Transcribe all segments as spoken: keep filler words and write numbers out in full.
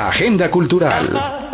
Agenda Cultural.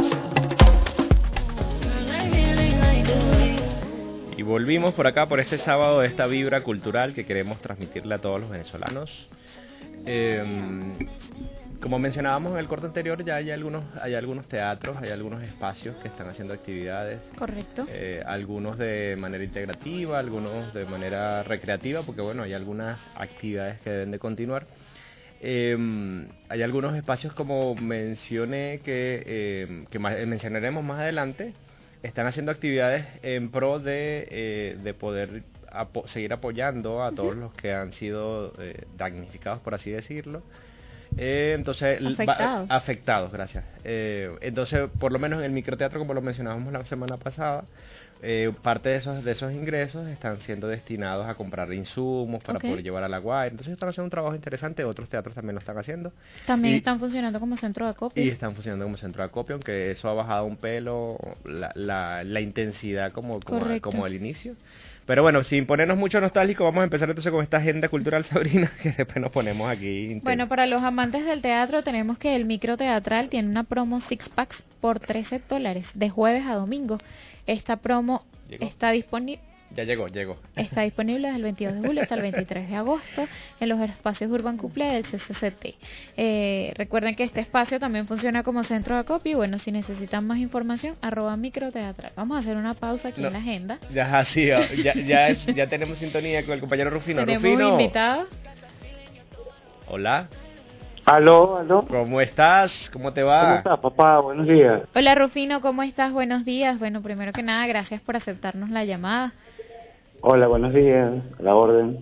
Y volvimos por acá, por este sábado, de esta vibra cultural que queremos transmitirle a todos los venezolanos. Eh, como mencionábamos en el corto anterior, ya hay algunos, hay algunos teatros, hay algunos espacios que están haciendo actividades. Correcto. Eh, algunos de manera integrativa, algunos de manera recreativa, porque bueno, hay algunas actividades que deben de continuar. Eh, hay algunos espacios, como mencioné, que, eh, que más, mencionaremos más adelante, están haciendo actividades en pro de, eh, de poder apo seguir apoyando a todos uh-huh. los que han sido eh, damnificados, por así decirlo. Eh, entonces afectados. Va, afectados, gracias. Eh, entonces, por lo menos en el microteatro, como lo mencionábamos la semana pasada, eh, parte de esos de esos ingresos están siendo destinados a comprar insumos para okay. poder llevar a la Guaira. Entonces están haciendo un trabajo interesante. Otros teatros también lo están haciendo. También y, están funcionando como centro de acopio. Y están funcionando como centro de acopio, aunque eso ha bajado un pelo la, la, la intensidad como, como, como el inicio. Pero bueno, sin ponernos mucho nostálgico, vamos a empezar entonces con esta agenda cultural, Sabrina, que después nos ponemos aquí. Intenso. Bueno, para los amantes del teatro, tenemos que el microteatral tiene una promo Six Packs por trece dólares, de jueves a domingo. Esta promo ¿Llegó? está disponible. Ya llegó, llegó. Está disponible desde el veintidós de julio hasta el veintitrés de agosto en los espacios Urban Couple del C C C T. Eh, recuerden que este espacio también funciona como centro de acopio y bueno, si necesitan más información, arroba microteatral. Vamos a hacer una pausa aquí no, en la agenda. Ya, sí, ya, ya, es, ya tenemos sintonía con el compañero Rufino. Tenemos Rufino. invitado. Hola. Aló, aló. ¿Cómo estás? ¿Cómo te va? ¿Cómo estás, papá? Buenos días. Hola, Rufino, ¿cómo estás? Buenos días. Bueno, primero que nada, gracias por aceptarnos la llamada. Hola, buenos días. A la orden.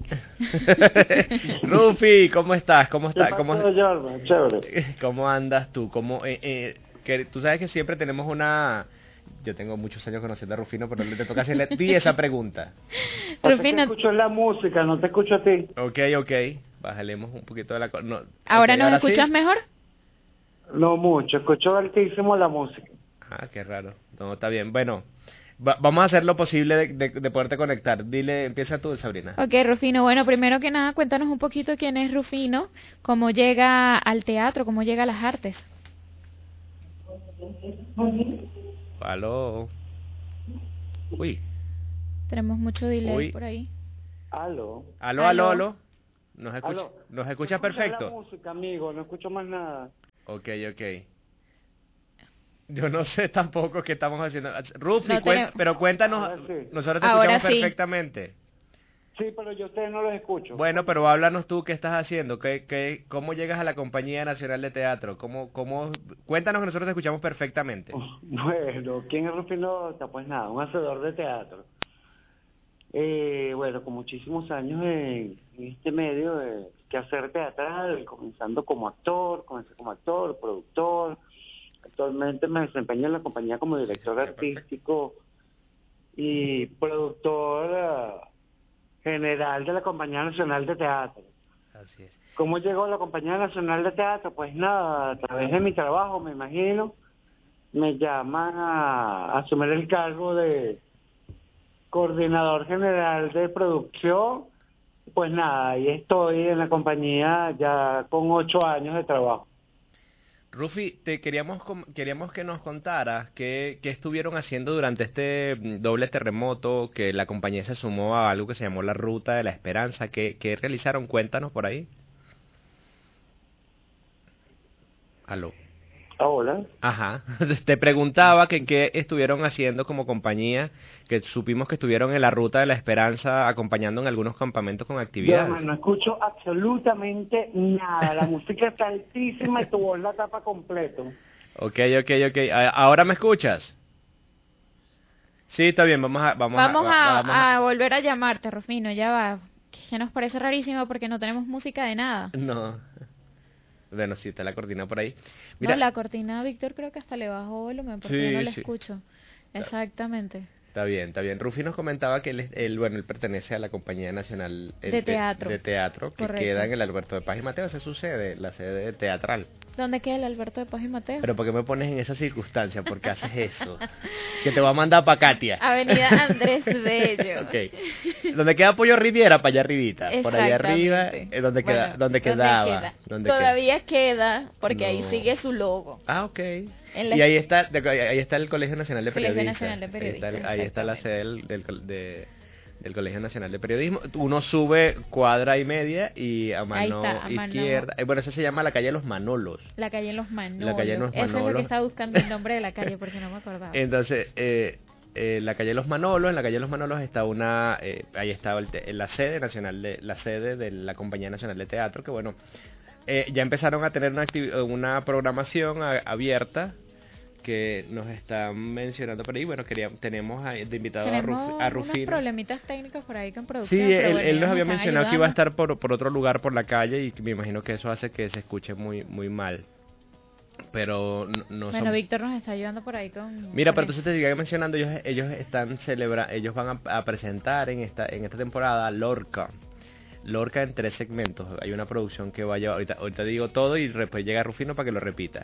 Rufi, ¿cómo estás? ¿Cómo estás? ¿Qué ¿Cómo, pasó, Jordan? Chévere. ¿Cómo andas tú? ¿Cómo, eh, eh, que tú sabes que siempre tenemos una... Yo tengo muchos años conociendo a Rufino, pero le te toca hacerle a ti esa pregunta. Rufino, te escucho la música, no te escucho a ti. Ok, ok. Bajalemos un poquito de la... No, ¿Ahora okay, nos ¿ahora escuchas sí? mejor? No mucho, escucho altísimo la música. Ah, qué raro. No, está bien. Bueno, va, vamos a hacer lo posible de, de, de poderte conectar. Dile, empieza tú, Sabrina. Ok, Rufino. Bueno, primero que nada, cuéntanos un poquito quién es Rufino, cómo llega al teatro, cómo llega a las artes. Aló. Uy. Tenemos mucho delay Uy. por ahí. Aló. Aló, aló, aló. ¿Nos escucha, aló. ¿nos escucha perfecto? La música, amigo, no escucho más nada. Ok, ok. Yo no sé tampoco qué estamos haciendo. Rufi, no cuen, tenemos... pero cuéntanos, sí. Nosotros te Ahora escuchamos sí. perfectamente. Sí, pero yo a ustedes no los escucho. Bueno, pero háblanos tú, ¿qué estás haciendo? ¿Qué, qué, ¿Cómo llegas a la Compañía Nacional de Teatro? ¿Cómo, cómo... Cuéntanos que nosotros te escuchamos perfectamente. Bueno, ¿quién es Rufino? Pues nada, un hacedor de teatro. Eh, bueno, con muchísimos años en, en este medio de quehacer teatral, comenzando como actor, comencé como actor, productor. Actualmente me desempeño en la compañía como director artístico y productor uh, general de la Compañía Nacional de Teatro. Así es. ¿Cómo llegó a la Compañía Nacional de Teatro? Pues nada, a través de mi trabajo, me imagino, me llaman a, a asumir el cargo de coordinador general de producción. Pues nada, ahí estoy en la compañía ya con ocho años de trabajo. Rufi, te queríamos queríamos que nos contaras qué, qué estuvieron haciendo durante este doble terremoto, que la compañía se sumó a algo que se llamó la Ruta de la Esperanza. ¿Qué, qué realizaron? Cuéntanos por ahí. Aló. Hola. Ajá. Te preguntaba que qué estuvieron haciendo como compañía, que supimos que estuvieron en la Ruta de la Esperanza acompañando en algunos campamentos con actividades. Yo, man, no escucho absolutamente nada. La música está altísima y tu voz la tapa completo. Ok, ok, ok. ¿Ahora me escuchas? Sí, está bien. Vamos a... Vamos, vamos, a, a, vamos a... a volver a llamarte, Rufino. Ya va. Que nos parece rarísimo porque no tenemos música de nada. No. Bueno, sí, está la cortina por ahí. Mira, no, la cortina, Víctor, creo que hasta le bajó volumen porque sí, yo no la sí. escucho. Exactamente. Está bien, está bien. Rufi nos comentaba que él, él, bueno, él pertenece a la Compañía Nacional de Teatro, de, de teatro que correcto, queda en el Alberto de Paz y Mateo. Esa es su sede, la sede teatral. ¿Dónde queda el Alberto de Paz y Mateo? Pero ¿por qué me pones en esa circunstancia? ¿Por qué haces eso? Que te va a mandar para Katia. Avenida Andrés Bello. Okay. Donde queda Pollo Riviera, para allá arribita. Por allá arriba, eh, donde, bueno, queda, donde quedaba. Queda? ¿Dónde Todavía queda, queda porque no. ahí sigue su logo. Ah, ok. Y ahí está, ahí está el Colegio Nacional de Periodistas. Nacional de Periodistas. Ahí está, ahí está la sede del, del, de, del Colegio Nacional de Periodismo. Uno sube cuadra y media y a mano está, a izquierda. Mano... Bueno, eso se llama la calle Los Manolos. La calle Los Manolos. La calle Los Manolos. Eso es lo que estaba buscando el nombre de la calle porque no me acordaba. Entonces, eh, eh, la calle Los Manolos, en la calle Los Manolos está una, eh, ahí está el te, la sede nacional de la sede de la Compañía Nacional de Teatro, que bueno, eh, ya empezaron a tener una una programación a, abierta que nos están mencionando por ahí. Bueno, queríamos, tenemos a, de invitado tenemos a, Ruf, a Rufino. Unos problemitas técnicos por ahí con producción. Sí, él, bueno, él nos había mencionado ayudando. que iba a estar por, por otro lugar por la calle y me imagino que eso hace que se escuche muy muy mal. Pero no, no bueno, son... Víctor nos está ayudando por ahí con... Mira, con pero entonces te sigo mencionando, ellos ellos están celebra ellos van a, a presentar en esta en esta temporada Lorca. Lorca en tres segmentos. Hay una producción que vaya, ahorita, ahorita digo todo y después llega Rufino para que lo repita.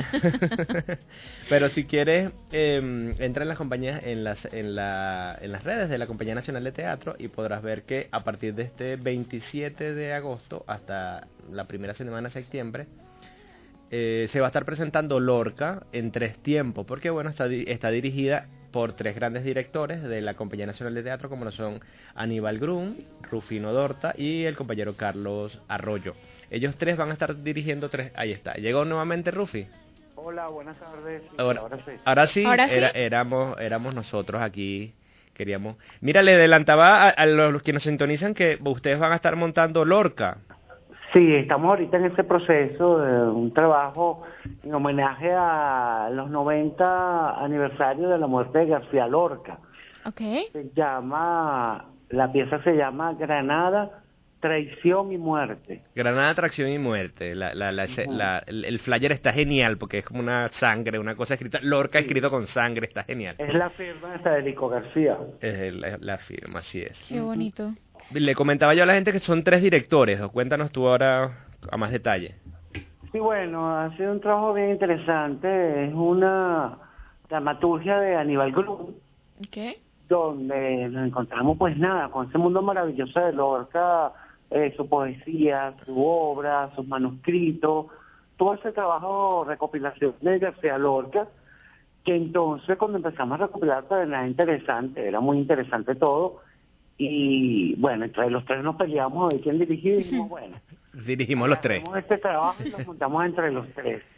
Pero si quieres, eh, entra en las compañías, en las, en, la, en las redes de la Compañía Nacional de Teatro y podrás ver que a partir de este veintisiete de agosto hasta la primera semana de septiembre, eh, se va a estar presentando Lorca en tres tiempos, porque bueno, está, está dirigida por tres grandes directores de la Compañía Nacional de Teatro, como lo son Aníbal Grun, Rufino Dorta y el compañero Carlos Arroyo. Ellos tres van a estar dirigiendo tres... Ahí está. ¿Llegó nuevamente Rufi? Hola, buenas tardes. Sí, ahora, ahora sí. Ahora sí, ¿Ahora sí? Era, éramos, éramos nosotros aquí. Queríamos... Mira, le adelantaba a, a los que nos sintonizan que ustedes van a estar montando Lorca. Sí, estamos ahorita en ese proceso de un trabajo en homenaje a los noventa aniversarios de la muerte de García Lorca. Okay. Se llama, la pieza se llama Granada, Traición y Muerte. Granada, Traición y Muerte. La, la, la, uh-huh. la, el, el flyer está genial porque es como una sangre, una cosa escrita. Lorca sí. escrito con sangre, está genial. Es la firma de Federico García. Es la, la firma, así es. Qué bonito. Le comentaba yo a la gente que son tres directores. Cuéntanos tú ahora a más detalle. Sí, bueno, ha sido un trabajo bien interesante. Es una dramaturgia de Aníbal Grun. Okay. Donde nos encontramos, pues nada, con ese mundo maravilloso de Lorca, eh, su poesía, su obra, sus manuscritos, todo ese trabajo recopilación de García Lorca, que entonces cuando empezamos a recopilar, pues era interesante, era muy interesante todo. Y bueno, entre los tres nos peleamos a ver quién dirigimos, bueno. Dirigimos los tres. Hacemos este trabajo y nos montamos entre los tres.